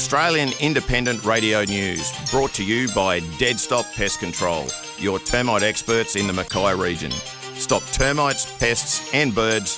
Australian Independent Radio News, brought to you by Dead Stop Pest Control, your termite experts in the Mackay region. Stop termites, pests and birds.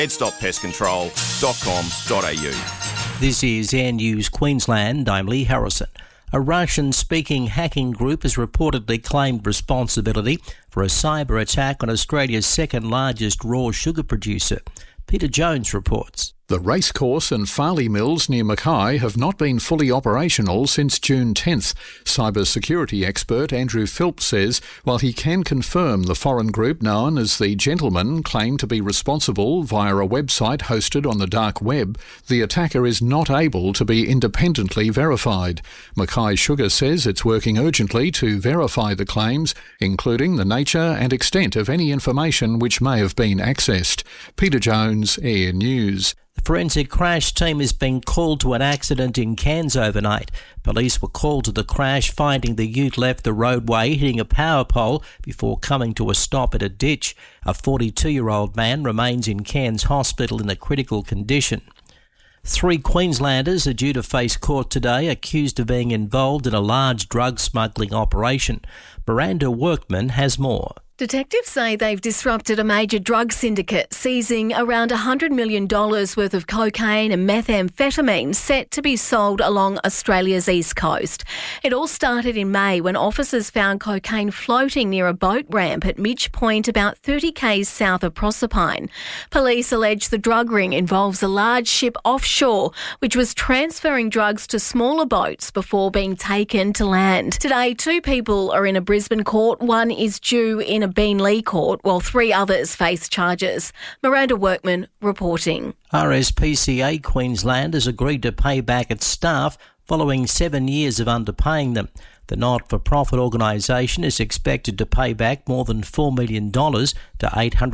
deadstoppestcontrol.com.au. This is Air News Queensland. I'm Lee Harrison. A Russian-speaking hacking group has reportedly claimed responsibility for a cyber attack on Australia's second-largest raw sugar producer. Peter Jones reports. The racecourse and Farley Mills near Mackay have not been fully operational since June 10th. Cybersecurity expert Andrew Philps says while he can confirm the foreign group known as the Gentlemen claimed to be responsible via a website hosted on the dark web, the attacker is not able to be independently verified. Mackay Sugar says it's working urgently to verify the claims, including the nature and extent of any information which may have been accessed. Peter Jones, Air News. The forensic crash team has been called to an accident in Cairns overnight. Police were called to the crash, finding the ute left the roadway, hitting a power pole before coming to a stop at a ditch. A 42-year-old man remains in Cairns Hospital in a critical condition. 3 Queenslanders are due to face court today, accused of being involved in a large drug smuggling operation. Miranda Workman has more. Detectives say they've disrupted a major drug syndicate, seizing around $100 million worth of cocaine and methamphetamine set to be sold along Australia's east coast. It all started in May when officers found cocaine floating near a boat ramp at Midge Point, about 30 k's south of Proserpine. Police allege the drug ring involves a large ship offshore, which was transferring drugs to smaller boats before being taken to land. Today, 2 people are in a Brisbane court. One is due in a Beenleigh court, while 3 others face charges. Miranda Workman reporting. RSPCA Queensland has agreed to pay back its staff following 7 years of underpaying them. The not-for-profit organisation is expected to pay back more than $4 million to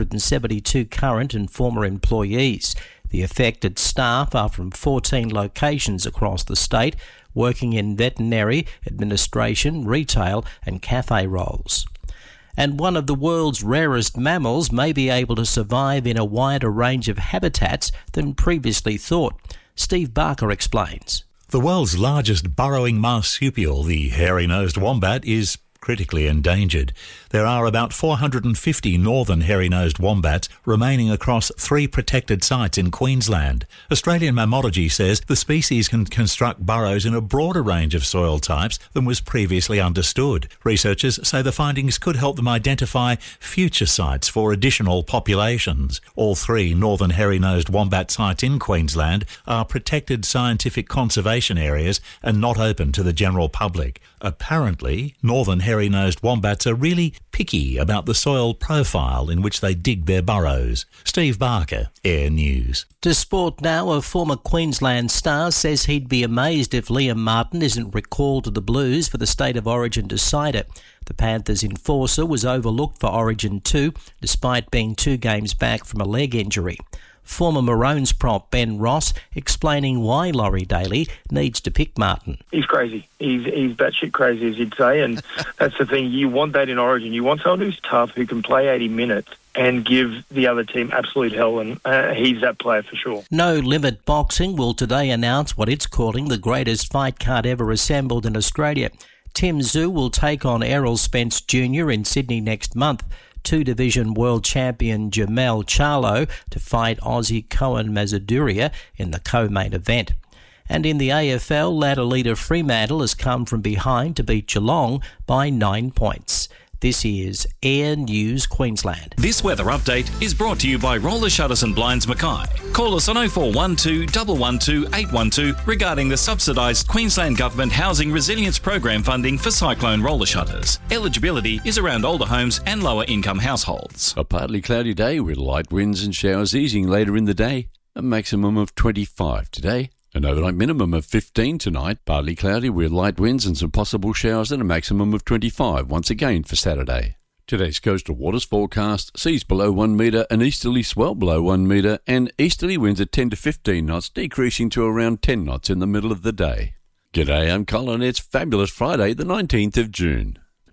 872 current and former employees. The affected staff are from 14 locations across the state, working in veterinary, administration, retail and cafe roles. And one of the world's rarest mammals may be able to survive in a wider range of habitats than previously thought. Steve Barker explains. The world's largest burrowing marsupial, the hairy-nosed wombat, is critically endangered. There are about 450 northern hairy-nosed wombats remaining across 3 protected sites in Queensland. Australian Mammalogy says the species can construct burrows in a broader range of soil types than was previously understood. Researchers say the findings could help them identify future sites for additional populations. All 3 northern hairy-nosed wombat sites in Queensland are protected scientific conservation areas and not open to the general public. Apparently, northern hairy-nosed wombats are really picky about the soil profile in which they dig their burrows. Steve Barker, Air News. To sport now, a former Queensland star says he'd be amazed if Liam Martin isn't recalled to the Blues for the State of Origin decider. The Panthers' enforcer was overlooked for Origin 2, despite being 2 games back from a leg injury. Former Maroons prop Ben Ross explaining why Laurie Daly needs to pick Martin. He's crazy. He's batshit crazy, as you'd say, and that's the thing. You want that in Origin. You want someone who's tough, who can play 80 minutes and give the other team absolute hell, and he's that player for sure. No Limit Boxing will today announce what it's calling the greatest fight card ever assembled in Australia. Tim Tszyu will take on Errol Spence Jr. in Sydney next month. 2-division world champion Jamel Charlo to fight Aussie Cohen Mazaduria in the co-main event. And in the AFL, ladder leader Fremantle has come from behind to beat Geelong by 9 points. This is Air News Queensland. This weather update is brought to you by Roller Shutters and Blinds Mackay. Call us on 0412 112 812 regarding the subsidised Queensland Government Housing Resilience Program funding for cyclone roller shutters. Eligibility is around older homes and lower income households. A partly cloudy day with light winds and showers easing later in the day. A maximum of 25 today. An overnight minimum of 15 tonight, partly cloudy with light winds and some possible showers and a maximum of 25 once again for Saturday. Today's coastal waters forecast, seas below 1 metre, an easterly swell below 1 metre and easterly winds at 10 to 15 knots, decreasing to around 10 knots in the middle of the day. G'day, I'm Colin. It's Fabulous Friday, the 19th of June.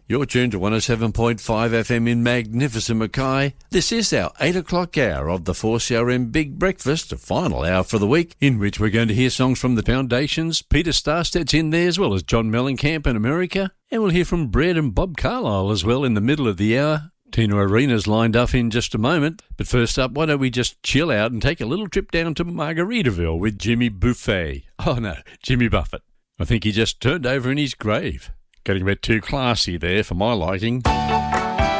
You're tuned to 107.5 FM in magnificent Mackay. This is our 8 o'clock hour of the 4CRM Big Breakfast, a final hour for the week, in which we're going to hear songs from the Foundations. Peter Starstedt's in there, as well as John Mellencamp in America. And we'll hear from Brad and Bob Carlyle as well in the middle of the hour. Tina Arena's lined up in just a moment. But first up, why don't we just chill out and take a little trip down to Margaritaville with Jimmy Buffett. Oh no, Jimmy Buffett. I think he just turned over in his grave. Getting a bit too classy there for my liking.